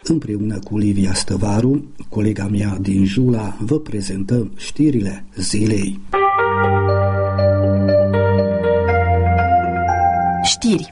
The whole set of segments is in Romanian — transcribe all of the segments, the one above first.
Împreună cu Livia Stăvaru, colega mea din Jula, vă prezentăm știrile zilei. Știri.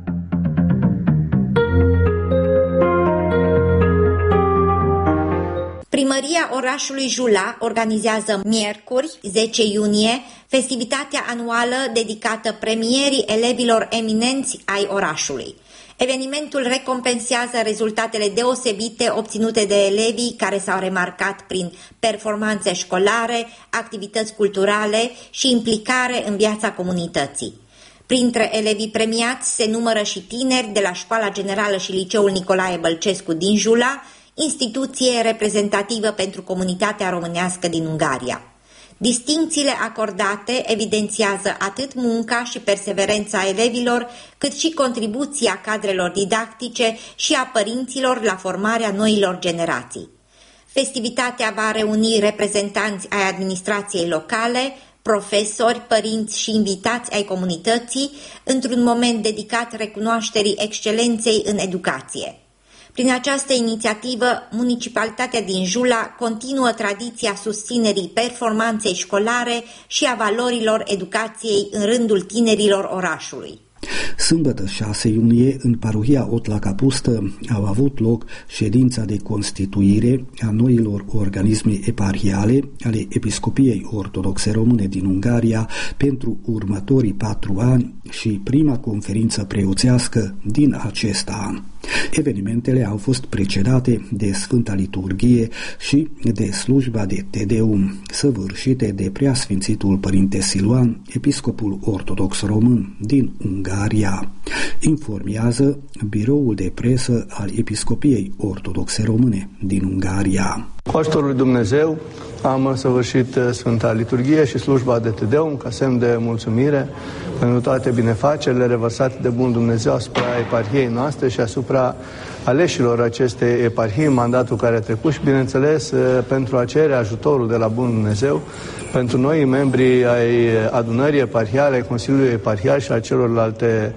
Primăria orașului Jula organizează miercuri, 10 iunie, festivitatea anuală dedicată premierii elevilor eminenți ai orașului. Evenimentul recompensează rezultatele deosebite obținute de elevii care s-au remarcat prin performanțe școlare, activități culturale și implicare în viața comunității. Printre elevii premiați se numără și tineri de la Școala Generală și Liceul Nicolae Bălcescu din Jula, instituție reprezentativă pentru comunitatea românească din Ungaria. Distincțiile acordate evidențiază atât munca și perseverența elevilor, cât și contribuția cadrelor didactice și a părinților la formarea noilor generații. Festivitatea va reuni reprezentanți ai administrației locale, profesori, părinți și invitați ai comunității într-un moment dedicat recunoașterii excelenței în educație. Prin această inițiativă, municipalitatea din Jula continuă tradiția susținerii performanței școlare și a valorilor educației în rândul tinerilor orașului. Sâmbătă 6 iunie, în parohia Otla Capustă, au avut loc ședința de constituire a noilor organisme eparhiale ale Episcopiei Ortodoxe Române din Ungaria pentru următorii 4 ani și prima conferință preoțească din acest an. Evenimentele au fost precedate de Sfânta Liturghie și de slujba de Te Deum, săvârșite de Preasfințitul Părinte Siluan, episcopul ortodox român din Ungaria. Informează biroul de presă al Episcopiei Ortodoxe Române din Ungaria. Cu ajutorul lui Dumnezeu am săvârșit Sfânta Liturghie și slujba de Te Deum ca semn de mulțumire pentru toate binefacerile revărsate de Bunul Dumnezeu asupra eparhiei noastre și asupra aleșilor acestei eparhii în mandatul care a trecut și, bineînțeles, pentru a cere ajutorul de la Bunul Dumnezeu pentru noi membrii ai adunării eparhiale, ai Consiliului Eparhial și a celorlalte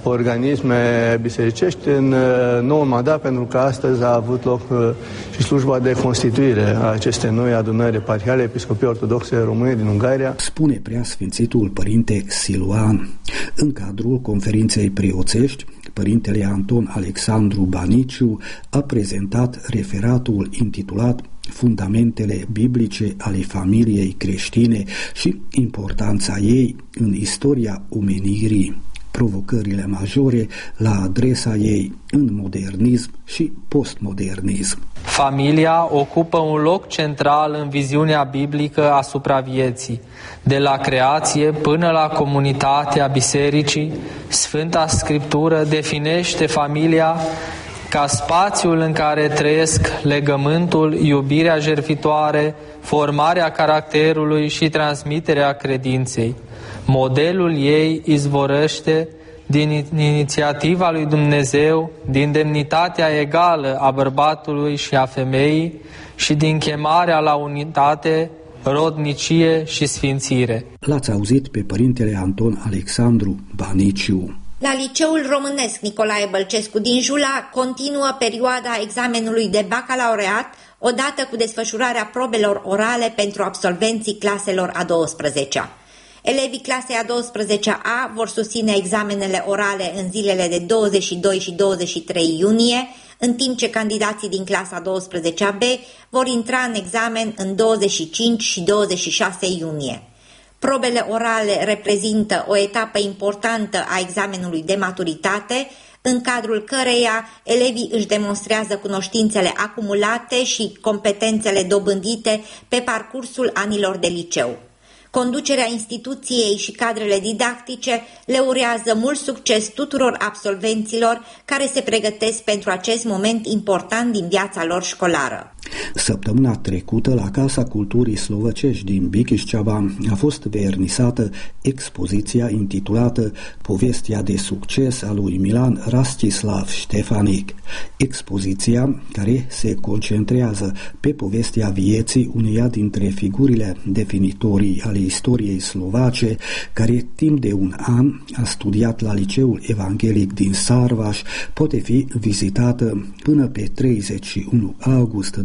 organisme bisericești în nou mandat, pentru că astăzi a avut loc și slujba de constituire a acestei noi adunări eparhiale Episcopiei Ortodoxe Române din Ungaria. Spune Preasfințitul Părinte Siluan. În cadrul conferinței preoțești, Părintele Anton Alexandru Baniciu a prezentat referatul intitulat Fundamentele biblice ale familiei creștine și importanța ei în istoria omenirii, provocările majore la adresa ei în modernism și postmodernism. Familia ocupă un loc central în viziunea biblică asupra vieții. De la creație până la comunitatea bisericii, Sfânta Scriptură definește familia ca spațiul în care trăiesc legământul, iubirea jertfitoare, formarea caracterului și transmiterea credinței. Modelul ei izvorăște din inițiativa lui Dumnezeu, din demnitatea egală a bărbatului și a femeii și din chemarea la unitate, rodnicie și sfințire. L-ați auzit pe Părintele Anton Alexandru Baniciu. La Liceul Românesc Nicolae Bălcescu din Jula continuă perioada examenului de bacalaureat, odată cu desfășurarea probelor orale pentru absolvenții claselor a 12-a. Elevii clasei a 12-a vor susține examenele orale în zilele de 22 și 23 iunie, în timp ce candidații din clasa 12-a B vor intra în examen în 25 și 26 iunie. Probele orale reprezintă o etapă importantă a examenului de maturitate, în cadrul căreia elevii își demonstrează cunoștințele acumulate și competențele dobândite pe parcursul anilor de liceu. Conducerea instituției și cadrele didactice le urează mult succes tuturor absolvenților care se pregătesc pentru acest moment important din viața lor școlară. Săptămâna trecută, la Casa Culturii Slovăcești din Bikișceava a fost vernisată expoziția intitulată Povestea de succes a lui Milan Rastislav Štefánik. Expoziția, care se concentrează pe povestea vieții uneia dintre figurile definitorii ale istoriei slovace, care timp de un an a studiat la Liceul Evanghelic din Sarvaș, poate fi vizitată până pe 31 august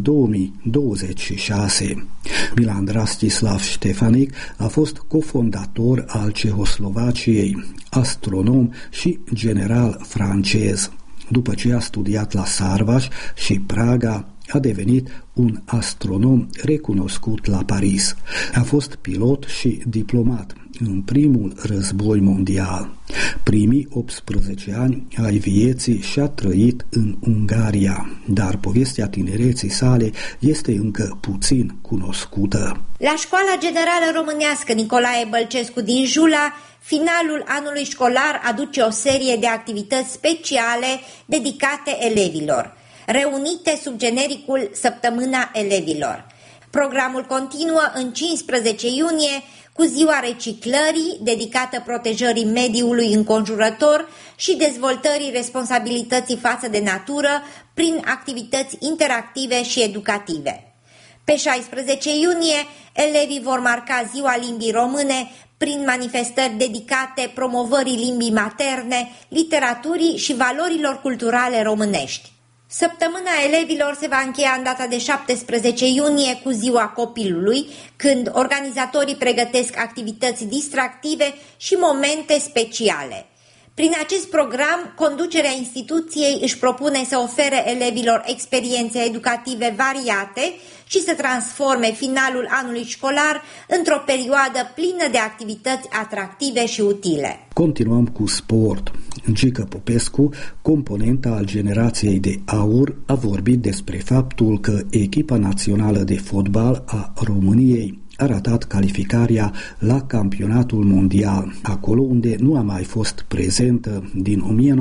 2026. Milan Rastislav Štefánik a fost cofondator al Cehoslovaciei, astronom și general francez. După ce a studiat la Sarvaș și Praga, a devenit un astronom recunoscut la Paris. A fost pilot și diplomat în primul război mondial. Primii 18 ani ai vieții și-a trăit în Ungaria, dar povestea tinereții sale este încă puțin cunoscută. La Școala Generală Românească Nicolae Bălcescu din Jula, finalul anului școlar aduce o serie de activități speciale dedicate elevilor, reunite sub genericul Săptămâna Elevilor. Programul continuă în 15 iunie cu ziua reciclării, dedicată protejării mediului înconjurător și dezvoltării responsabilității față de natură prin activități interactive și educative. Pe 16 iunie, elevii vor marca ziua limbii române prin manifestări dedicate promovării limbii materne, literaturii și valorilor culturale românești. Săptămâna elevilor se va încheia în data de 17 iunie cu ziua copilului, când organizatorii pregătesc activități distractive și momente speciale. Prin acest program, conducerea instituției își propune să ofere elevilor experiențe educative variate și să transforme finalul anului școlar într-o perioadă plină de activități atractive și utile. Continuăm cu sport. Gică Popescu, componenta al generației de aur, a vorbit despre faptul că echipa națională de fotbal a României a ratat calificarea la campionatul mondial, acolo unde nu a mai fost prezentă din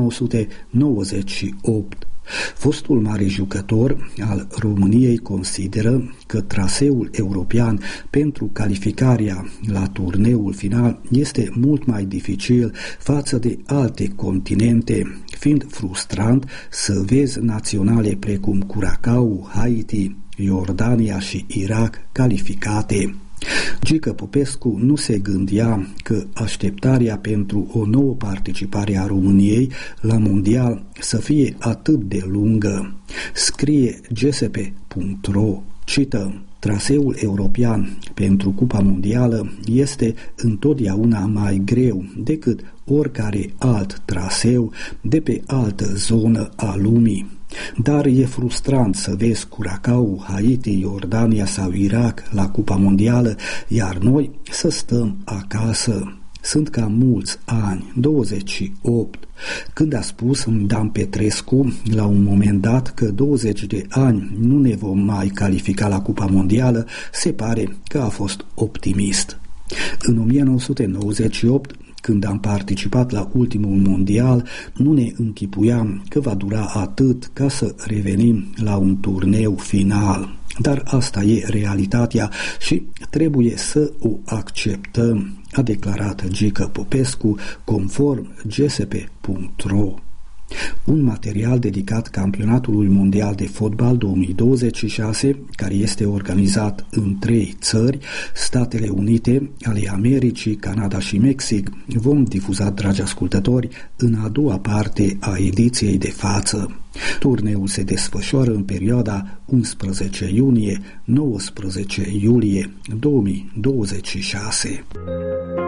1998. Fostul mare jucător al României consideră că traseul european pentru calificarea la turneul final este mult mai dificil față de alte continente, fiind frustrant să vezi naționale precum Curaçao, Haiti, Iordania și Irak calificate. Gică Popescu nu se gândea că așteptarea pentru o nouă participare a României la mondial să fie atât de lungă. Scrie gsp.ro, cităm: traseul european pentru Cupa Mondială este întotdeauna mai greu decât oricare alt traseu de pe altă zonă a lumii. Dar e frustrant să vezi Curaçao, Haiti, Iordania sau Irak la Cupa Mondială, iar noi să stăm acasă. Sunt cam mulți ani, 28. Când a spus Dan Petrescu la un moment dat că 20 de ani nu ne vom mai califica la Cupa Mondială, se pare că a fost optimist. În 1998, când am participat la ultimul mondial, nu ne închipuiam că va dura atât ca să revenim la un turneu final. Dar asta e realitatea și trebuie să o acceptăm, a declarat Gică Popescu, conform gsp.ro. Un material dedicat campionatului mondial de fotbal 2026, care este organizat în 3 țări, Statele Unite ale Americii, Canada și Mexic, vom difuza, dragi ascultători, în a doua parte a ediției de față. Turneul se desfășoară în perioada 11 iunie-19 iulie 2026.